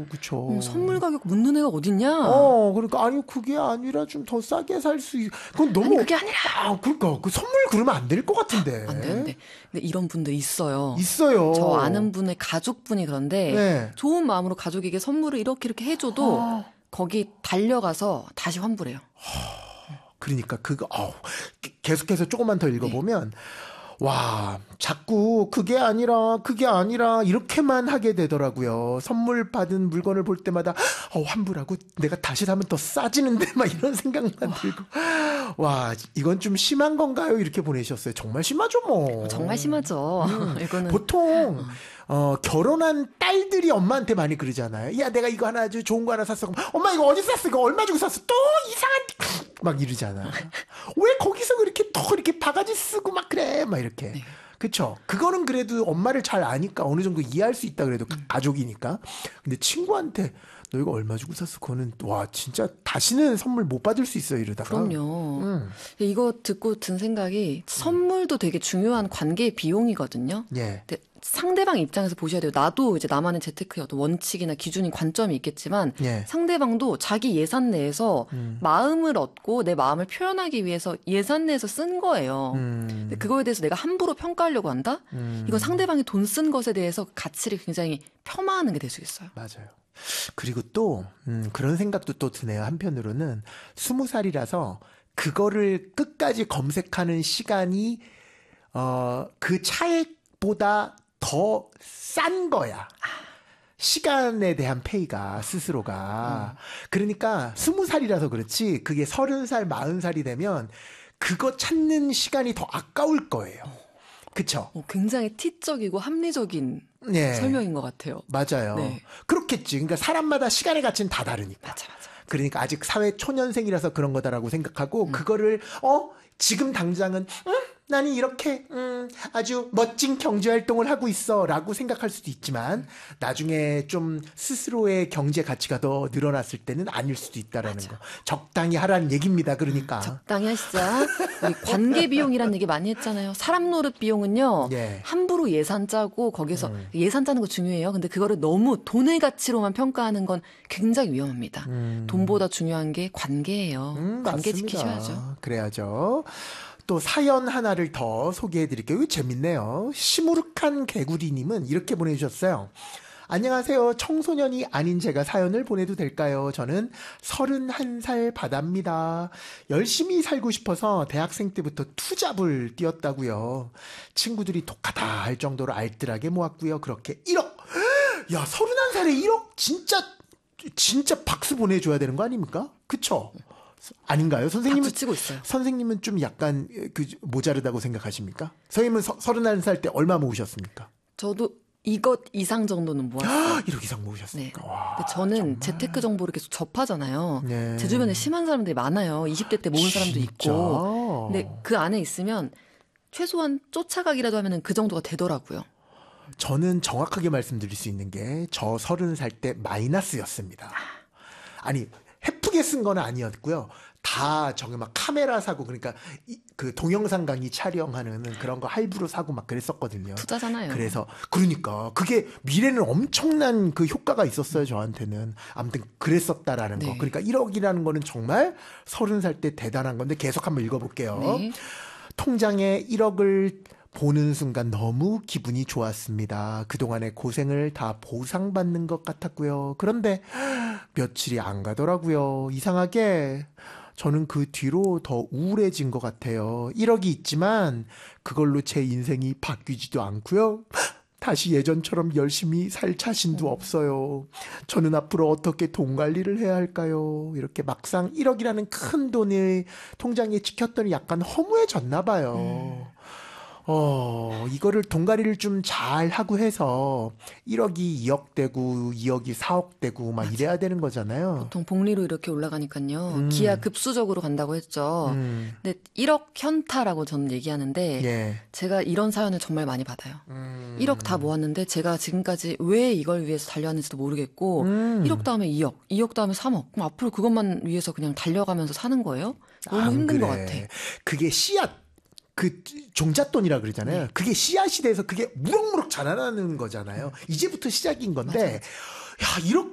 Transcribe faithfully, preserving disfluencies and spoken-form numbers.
그쵸. 음, 선물 가격 묻는 애가 어딨냐? 어, 그러니까, 아니, 그게 아니라 좀 더 싸게 살 수, 있... 그건 너무. 아니, 그게 아니라. 아, 그러니까, 그 선물 그러면 안 될 것 같은데. 안 돼, 안 돼. 근데 이런 분들 있어요. 있어요. 저 아는 분의 가족분이 그런데, 네. 좋은 마음으로 가족에게 선물을 이렇게 이렇게 해줘도, 아. 거기 달려가서 다시 환불해요. 그러니까, 그거, 어우, 계속해서 조금만 더 읽어보면, 네. 와, 자꾸 그게 아니라 그게 아니라 이렇게만 하게 되더라고요. 선물 받은 물건을 볼 때마다 어, 환불하고 내가 다시 사면 더 싸지는데 막 이런 생각만 와. 들고 와, 이건 좀 심한 건가요? 이렇게 보내셨어요. 정말 심하죠 뭐. 정말 심하죠. 음, 이거는 보통 어, 결혼한 딸들이 엄마한테 많이 그러잖아요. 야, 내가 이거 하나 아주 좋은 거 하나 샀어. 엄마 이거 어디서 샀어? 이거 얼마 주고 샀어? 또 이상한 막 이러잖아. 왜 거기서 그렇게 또 이렇게 바가지 쓰고 막 그래? 막 이렇게. 네. 그쵸? 그거는 그래도 엄마를 잘 아니까 어느 정도 이해할 수 있다 그래도 음. 가족이니까. 근데 친구한테 너 이거 얼마 주고 샀어? 그거는 와 진짜 다시는 선물 못 받을 수 있어요 이러다가. 그럼요. 음. 이거 듣고 든 생각이 선물도 되게 중요한 관계의 비용이거든요. 예. 근데 상대방 입장에서 보셔야 돼요. 나도 이제 나만의 재테크의 어떤 원칙이나 기준이 관점이 있겠지만 예. 상대방도 자기 예산 내에서 음. 마음을 얻고 내 마음을 표현하기 위해서 예산 내에서 쓴 거예요. 음. 근데 그거에 대해서 내가 함부로 평가하려고 한다? 음. 이건 상대방이 돈 쓴 것에 대해서 가치를 굉장히 폄하하는 게 될 수 있어요. 맞아요. 그리고 또 음, 그런 생각도 또 드네요. 한편으로는 스무 살이라서 그거를 끝까지 검색하는 시간이 어, 그 차액보다 더 싼 거야. 시간에 대한 페이가 스스로가. 음. 그러니까 스무 살이라서 그렇지 그게 서른 살, 마흔 살이 되면 그거 찾는 시간이 더 아까울 거예요. 그쵸? 어, 굉장히 티적이고 합리적인 네. 설명인 것 같아요. 맞아요. 네. 그렇겠지. 그러니까 사람마다 시간의 가치는 다 다르니까. 맞아, 맞아. 그러니까 아직 사회 초년생이라서 그런 거다라고 생각하고 음. 그거를 어 지금 당장은 응? 나는 이렇게 음, 아주 멋진 경제활동을 하고 있어라고 생각할 수도 있지만 나중에 좀 스스로의 경제 가치가 더 늘어났을 때는 아닐 수도 있다라는 맞아. 거. 적당히 하라는 얘기입니다. 그러니까. 적당히 하시자. 우리 관계 비용이라는 얘기 많이 했잖아요. 사람 노릇 비용은요. 예. 함부로 예산 짜고 거기서 음. 예산 짜는 거 중요해요. 근데 그거를 너무 돈의 가치로만 평가하는 건 굉장히 위험합니다. 음. 돈보다 중요한 게 관계예요. 음, 관계 맞습니다. 지키셔야죠. 그래야죠. 또 사연 하나를 더 소개해드릴게요. 재밌네요. 시무룩한 개구리님은 이렇게 보내주셨어요. 안녕하세요. 청소년이 아닌 제가 사연을 보내도 될까요? 저는 서른한 살 바다입니다. 열심히 살고 싶어서 대학생 때부터 투잡을 뛰었다고요. 친구들이 독하다 할 정도로 알뜰하게 모았고요. 그렇게 일억! 야, 서른한 살에 일억? 진짜 진짜 박수 보내줘야 되는 거 아닙니까? 그쵸? 아닌가요? 선생님은 박수 치고 있어요. 선생님은 좀 약간 그 모자르다고 생각하십니까? 선생님은 서른한 살 때 얼마 모으셨습니까? 저도 이것 이상 정도는 모았어요. 일억 이상 모으셨습니까? 네. 와, 근데 저는 정말. 재테크 정보를 계속 접하잖아요. 네. 제 주변에 심한 사람들이 많아요. 이십 대 때 모은 사람도 진짜? 있고. 근데 그 안에 있으면 최소한 쫓아가기라도 하면 그 정도가 되더라고요. 저는 정확하게 말씀드릴 수 있는 게 저 서른 살 때 마이너스였습니다. 아니 해프게 쓴 건 아니었고요. 다 저기 막 카메라 사고 그러니까 이, 그 동영상 강의 촬영하는 그런 거 할부로 사고 막 그랬었거든요. 투자잖아요. 그래서 그러니까 그게 미래는 엄청난 그 효과가 있었어요. 저한테는. 아무튼 그랬었다라는 네. 거. 그러니까 일억이라는 거는 정말 서른 살 때 대단한 건데 계속 한번 읽어볼게요. 네. 통장에 일억을 보는 순간 너무 기분이 좋았습니다. 그동안의 고생을 다 보상받는 것 같았고요. 그런데 며칠이 안 가더라고요. 이상하게 저는 그 뒤로 더 우울해진 것 같아요. 일억이 있지만 그걸로 제 인생이 바뀌지도 않고요. 다시 예전처럼 열심히 살 자신도 없어요. 저는 앞으로 어떻게 돈 관리를 해야 할까요? 이렇게 막상 일억이라는 큰 돈을 통장에 찍혔더니 약간 허무해졌나 봐요. 음. 어, 이거를 돈가리를 좀 잘 하고 해서 일억이 이억 되고 이억이 사억 되고 막 맞아. 이래야 되는 거잖아요. 보통 복리로 이렇게 올라가니까요. 음. 기하 급수적으로 간다고 했죠. 음. 근데 일억 현타라고 저는 얘기하는데 예. 제가 이런 사연을 정말 많이 받아요. 음. 일억 다 모았는데 제가 지금까지 왜 이걸 위해서 달려왔는지도 모르겠고 음. 일억 다음에 이억, 이억 다음에 삼억. 그럼 앞으로 그것만 위해서 그냥 달려가면서 사는 거예요? 너무 힘든 그래. 것 같아. 그게 씨앗. 그 종잣돈이라 그러잖아요. 네. 그게 씨앗이 돼서 그게 무럭무럭 자라나는 거잖아요. 이제부터 시작인 건데, 맞아, 맞아. 야, 이렇게